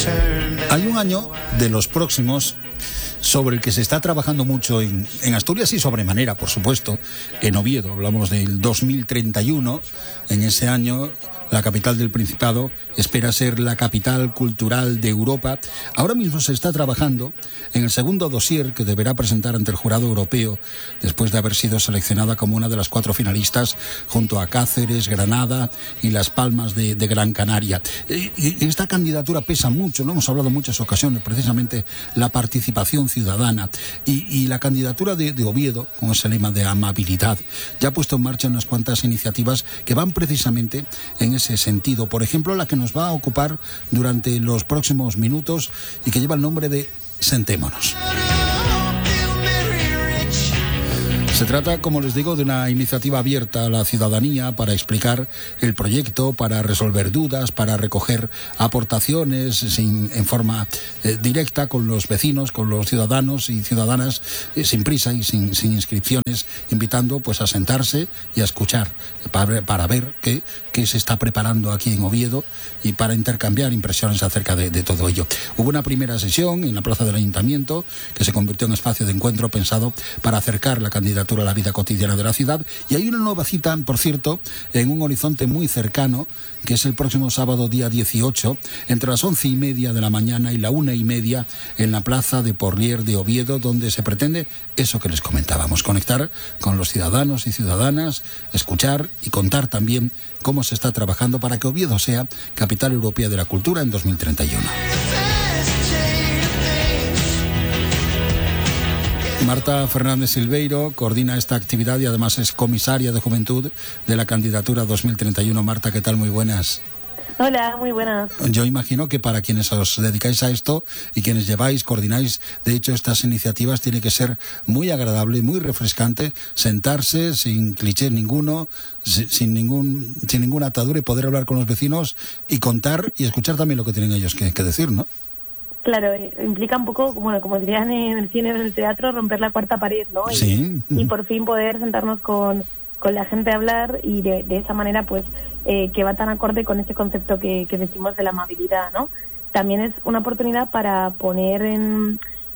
Hay un año de los próximos sobre el que se está trabajando mucho en Asturias y sobremanera, por supuesto, en Oviedo. Hablamos del 2031. En ese año, la capital del Principado espera ser la capital cultural de Europa. Ahora mismo se está trabajando en el segundo dossier que deberá presentar ante el jurado europeo después de haber sido seleccionada como una de las 4 finalistas junto a Cáceres, Granada y Las Palmas de Gran Canaria. Esta candidatura pesa mucho, lo hemos hablado en muchas ocasiones, precisamente la participación ciudadana y la candidatura de Oviedo, con ese lema de amabilidad, ya ha puesto en marcha unas cuantas iniciativas que van precisamente en ese sentido. Por ejemplo, la que nos va a ocupar durante los próximos minutos y que lleva el nombre de Sentémonos. Se trata, como les digo, de una iniciativa abierta a la ciudadanía para explicar el proyecto, para resolver dudas, para recoger aportaciones en forma directa con los vecinos, con los ciudadanos y ciudadanas, sin prisa y sin inscripciones, invitando pues a sentarse y a escuchar para ver qué se está preparando aquí en Oviedo y para intercambiar impresiones acerca de todo ello. Hubo una primera sesión en la plaza del Ayuntamiento que se convirtió en espacio de encuentro pensado para acercar la candidatura a la vida cotidiana de la ciudad, y hay una nueva cita, por cierto, en un horizonte muy cercano, que es el próximo sábado día 18, entre las 11:30 de la mañana y la 1:30 en la plaza de Porlier de Oviedo, donde se pretende eso que les comentábamos, conectar con los ciudadanos y ciudadanas, escuchar y contar también cómo se está trabajando para que Oviedo sea capital europea de la cultura en 2031. Marta Fernández Silveiro coordina esta actividad y además es comisaria de Juventud de la candidatura 2031. Marta, ¿qué tal? Muy buenas. Hola, muy buenas. Yo imagino que para quienes os dedicáis a esto y quienes lleváis, coordináis, de hecho, estas iniciativas, tiene que ser muy agradable, muy refrescante, sentarse sin cliché ninguno, sin ninguna atadura y poder hablar con los vecinos y contar y escuchar también lo que tienen ellos que decir, ¿no? Claro, implica un poco, bueno, como dirían en el cine o en el teatro, romper la cuarta pared, ¿no? Sí. Y por fin poder sentarnos con la gente a hablar y de esa manera, pues, que va tan acorde con ese concepto que decimos de la amabilidad, ¿no? También es una oportunidad para poner en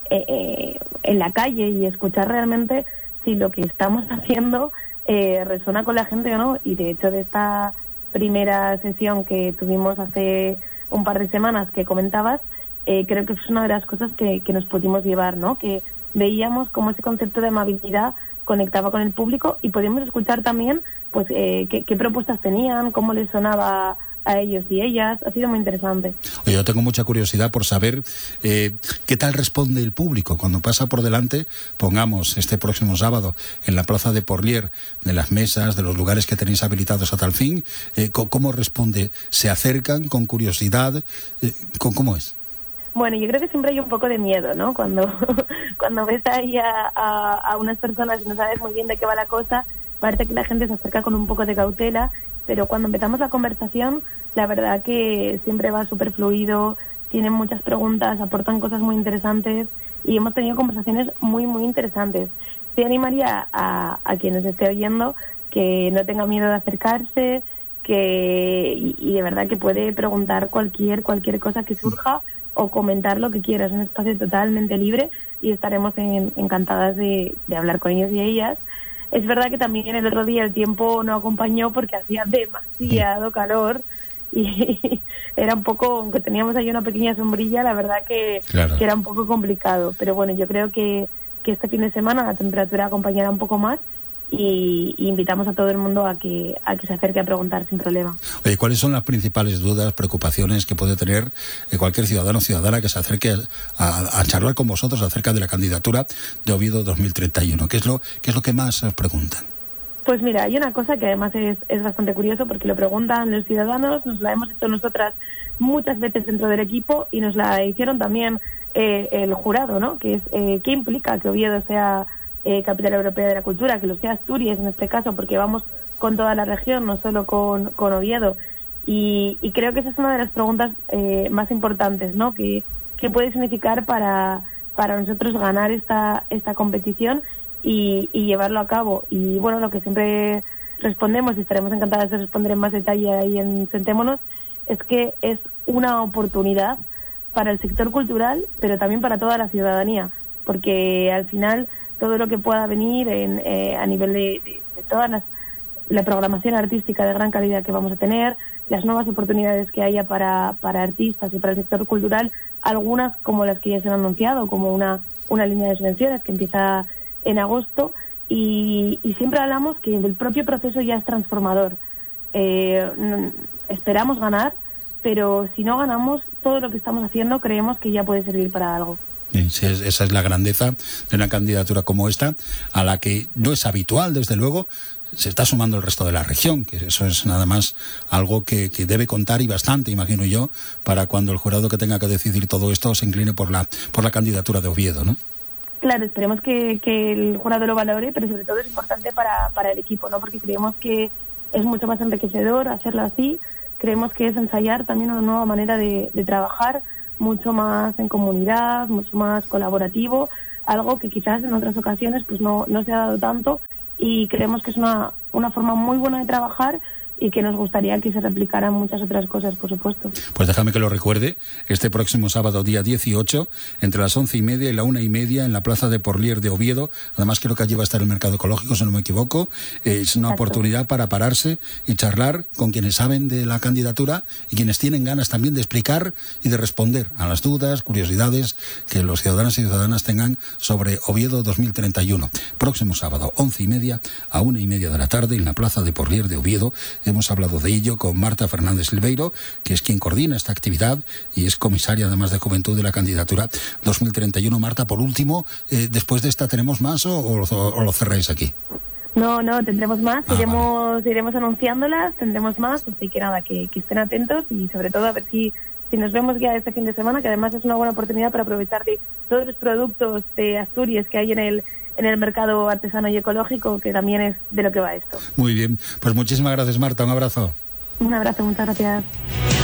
la calle y escuchar realmente si lo que estamos haciendo resuena con la gente o no. Y de hecho, de esta primera sesión que tuvimos hace un par de semanas que comentabas, creo que es una de las cosas que nos pudimos llevar, ¿no? Que veíamos cómo ese concepto de amabilidad conectaba con el público y podíamos escuchar también pues qué propuestas tenían, cómo les sonaba a ellos y ellas. Ha sido muy interesante. Oye, yo tengo mucha curiosidad por saber qué tal responde el público cuando pasa por delante, pongamos este próximo sábado en la plaza de Porlier, de las mesas, de los lugares que tenéis habilitados a tal fin. ¿Cómo responde? ¿Se acercan con curiosidad? ¿Cómo es? Bueno, yo creo que siempre hay un poco de miedo, ¿no? Cuando ves ahí a unas personas y no sabes muy bien de qué va la cosa, parece que la gente se acerca con un poco de cautela, pero cuando empezamos la conversación, la verdad que siempre va súper fluido, tienen muchas preguntas, aportan cosas muy interesantes y hemos tenido conversaciones muy, muy interesantes. Te animaría a quienes esté oyendo que no tenga miedo de acercarse, y de verdad que puede preguntar cualquier cosa que surja o comentar lo que quieras. Es un espacio totalmente libre y estaremos encantadas de hablar con ellos y ellas. Es verdad que también el otro día el tiempo no acompañó porque hacía demasiado calor y era un poco, aunque teníamos ahí una pequeña sombrilla, la verdad que era un poco complicado. Pero bueno, yo creo que este fin de semana la temperatura acompañará un poco más y invitamos a todo el mundo a que se acerque a preguntar sin problema. Oye, ¿cuáles son las principales dudas, preocupaciones que puede tener cualquier ciudadano o ciudadana que se acerque a charlar con vosotros acerca de la candidatura de Oviedo 2031? ¿Qué es lo que más os preguntan? Pues mira, hay una cosa que además es bastante curioso porque lo preguntan los ciudadanos, nos la hemos hecho nosotras muchas veces dentro del equipo y nos la hicieron también el jurado, ¿no? Que es ¿qué implica que Oviedo sea capital europea de la cultura, que lo sea Asturias en este caso, porque vamos con toda la región, no solo con Oviedo? Y creo que esa es una de las preguntas más importantes, ¿no? ¿Qué puede significar para nosotros ganar esta competición y llevarlo a cabo? Y bueno, lo que siempre respondemos, y estaremos encantadas de responder en más detalle ahí en Sentémonos, es que es una oportunidad para el sector cultural, pero también para toda la ciudadanía, porque al final todo lo que pueda venir a nivel de toda la programación artística de gran calidad que vamos a tener, las nuevas oportunidades que haya para artistas y para el sector cultural, algunas como las que ya se han anunciado, como una línea de subvenciones que empieza en agosto, y siempre hablamos que el propio proceso ya es transformador. Esperamos ganar, pero si no ganamos, todo lo que estamos haciendo creemos que ya puede servir para algo. Sí, esa es la grandeza de una candidatura como esta, a la que no es habitual, desde luego. Se está sumando el resto de la región, que eso es nada más algo que debe contar, y bastante, imagino yo, para cuando el jurado que tenga que decidir todo esto se incline por la candidatura de Oviedo, ¿no? Claro, esperemos que el jurado lo valore, pero sobre todo es importante para el equipo, ¿no? Porque creemos que es mucho más enriquecedor hacerlo así. Creemos que es ensayar también una nueva manera de trabajar, mucho más en comunidad, mucho más colaborativo, algo que quizás en otras ocasiones pues no se ha dado tanto, y creemos que es una forma muy buena de trabajar y que nos gustaría que se replicaran muchas otras cosas, por supuesto. Pues déjame que lo recuerde, este próximo sábado, día 18, entre las 11:30 y la 1:30, en la Plaza de Porlier de Oviedo. Además, creo que allí va a estar el mercado ecológico, si no me equivoco. Es una oportunidad para pararse y charlar con quienes saben de la candidatura y quienes tienen ganas también de explicar y de responder a las dudas, curiosidades que los ciudadanos y ciudadanas tengan sobre Oviedo 2031. Próximo sábado, 11:30 a 1:30 de la tarde, en la Plaza de Porlier de Oviedo. Hemos hablado de ello con Marta Fernández Silveiro, que es quien coordina esta actividad y es comisaria además de Juventud de la candidatura 2031. Marta, por último, después de esta, ¿tenemos más o lo cerráis aquí? No, tendremos más, iremos anunciándolas, tendremos más, así que nada, que estén atentos, y sobre todo a ver si nos vemos ya este fin de semana, que además es una buena oportunidad para aprovechar de todos los productos de Asturias que hay en el mercado artesano y ecológico, que también es de lo que va esto. Muy bien, pues muchísimas gracias, Marta, un abrazo. Un abrazo, muchas gracias.